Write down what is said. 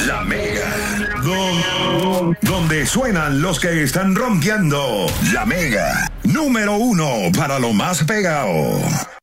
La Mega. Donde suenan los que están rompiendo. La Mega. Número 1 para lo más pegado.